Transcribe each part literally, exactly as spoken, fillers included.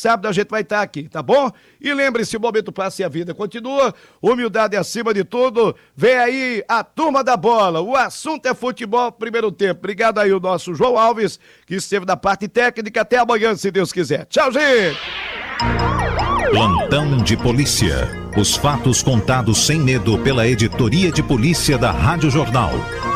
sábado a gente vai estar aqui, tá bom? E lembre-se, o momento passa e a vida continua, humildade acima de tudo. Vem aí a turma da bola, o assunto é futebol, primeiro tempo. Obrigado aí o nosso João Alves, que esteve na parte técnica. Até amanhã, se Deus quiser. Tchau, gente! Plantão de polícia. Os fatos contados sem medo pela editoria de polícia da Rádio Jornal.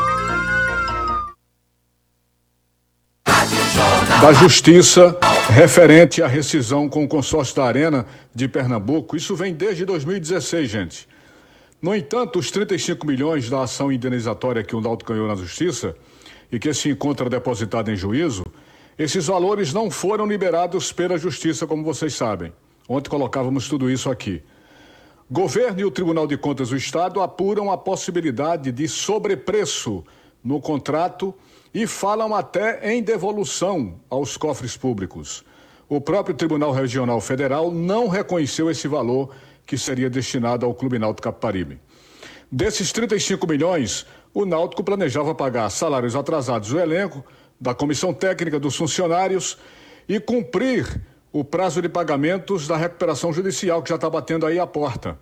Da Justiça, referente à rescisão com o consórcio da Arena de Pernambuco. Isso vem desde dois mil e dezesseis, gente. No entanto, os trinta e cinco milhões da ação indenizatória que o Náutico ganhou na Justiça e que se encontra depositado em juízo, esses valores não foram liberados pela Justiça, como vocês sabem. Ontem colocávamos tudo isso aqui. Governo e o Tribunal de Contas do Estado apuram a possibilidade de sobrepreço no contrato e falam até em devolução aos cofres públicos. O próprio Tribunal Regional Federal não reconheceu esse valor que seria destinado ao Clube Náutico Capibaribe. Desses trinta e cinco milhões, o Náutico planejava pagar salários atrasados do elenco, da comissão técnica, dos funcionários e cumprir o prazo de pagamentos da recuperação judicial, que já está batendo aí a porta.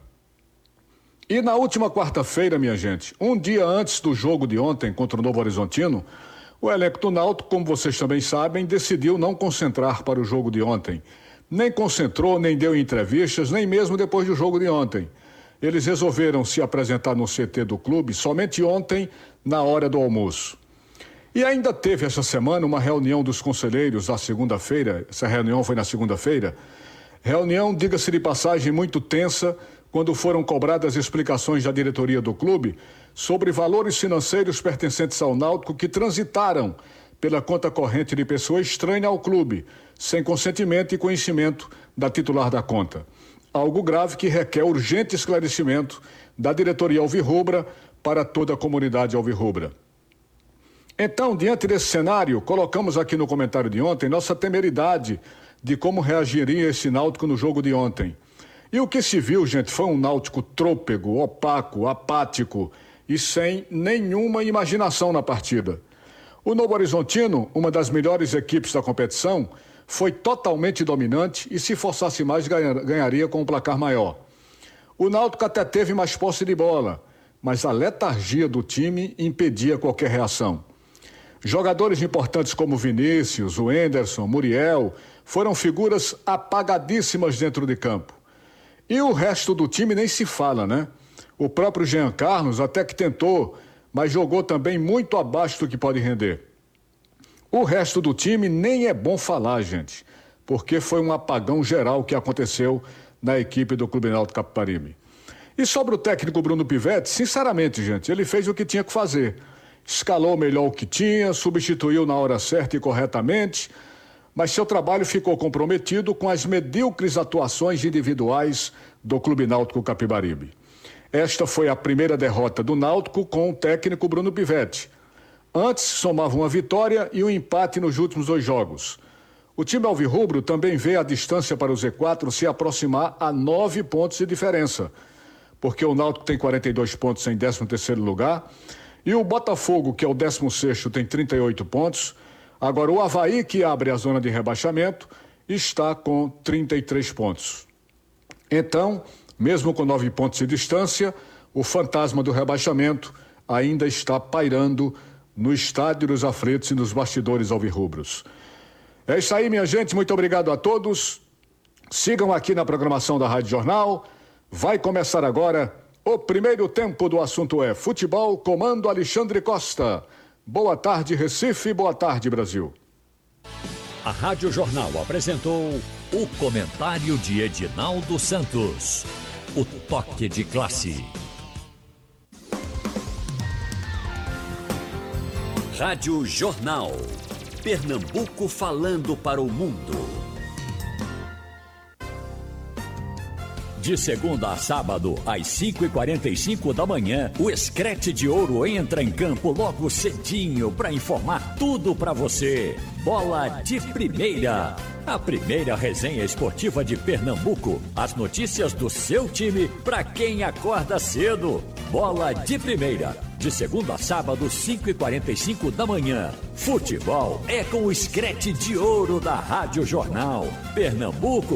E na última quarta-feira, minha gente, um dia antes do jogo de ontem contra o Novo Horizontino, o elenco do Náutico, como vocês também sabem, decidiu não concentrar para o jogo de ontem. Nem concentrou, nem deu entrevistas, nem mesmo depois do jogo de ontem. Eles resolveram se apresentar no C T do clube somente ontem, na hora do almoço. E ainda teve essa semana uma reunião dos conselheiros na segunda-feira, essa reunião foi na segunda-feira, reunião, diga-se de passagem, muito tensa, quando foram cobradas explicações da diretoria do clube sobre valores financeiros pertencentes ao Náutico que transitaram pela conta corrente de pessoa estranha ao clube, sem consentimento e conhecimento da titular da conta. Algo grave que requer urgente esclarecimento da diretoria alvirrubra para toda a comunidade alvirrubra. Então, diante desse cenário, colocamos aqui no comentário de ontem nossa temeridade de como reagiria esse Náutico no jogo de ontem. E o que se viu, gente, foi um Náutico trôpego, opaco, apático e sem nenhuma imaginação na partida. O Novo Horizontino, uma das melhores equipes da competição, foi totalmente dominante e, se forçasse mais, ganharia com um placar maior. O Náutico até teve mais posse de bola, mas a letargia do time impedia qualquer reação. Jogadores importantes como Vinícius, o Henderson, Muriel, foram figuras apagadíssimas dentro de campo. E o resto do time nem se fala, né? O próprio Jean Carlos até que tentou, mas jogou também muito abaixo do que pode render. O resto do time nem é bom falar, gente, porque foi um apagão geral que aconteceu na equipe do Clube Náutico Capibaribe. E sobre o técnico Bruno Pivetti, sinceramente, gente, ele fez o que tinha que fazer. Escalou melhor o que tinha, substituiu na hora certa e corretamente, mas seu trabalho ficou comprometido com as medíocres atuações individuais do Clube Náutico Capibaribe. Esta foi a primeira derrota do Náutico com o técnico Bruno Pivetti. Antes, somava uma vitória e um empate nos últimos dois jogos. O time alvirrubro também vê a distância para o Z quatro se aproximar a nove pontos de diferença, porque o Náutico tem quarenta e dois pontos em décimo terceiro lugar, e o Botafogo, que é o décimo sexto, tem trinta e oito pontos. Agora, o Avaí, que abre a zona de rebaixamento, está com trinta e três pontos. Então, mesmo com nove pontos de distância, o fantasma do rebaixamento ainda está pairando no estádio dos aflitos e nos bastidores alvirrubros. É isso aí, minha gente. Muito obrigado a todos. Sigam aqui na programação da Rádio Jornal. Vai começar agora o primeiro tempo do assunto é futebol, comando Alexandre Costa. Boa tarde, Recife. Boa tarde, Brasil. A Rádio Jornal apresentou o comentário de Edinaldo Santos. O toque de classe. Rádio Jornal. Pernambuco falando para o mundo. De segunda a sábado, às cinco e quarenta e cinco da manhã, o Escrete de Ouro entra em campo logo cedinho para informar tudo para você. Bola de Primeira. A primeira resenha esportiva de Pernambuco. As notícias do seu time para quem acorda cedo. Bola de Primeira. De segunda a sábado, cinco e quarenta e cinco da manhã. Futebol é com o Escrete de Ouro da Rádio Jornal. Pernambuco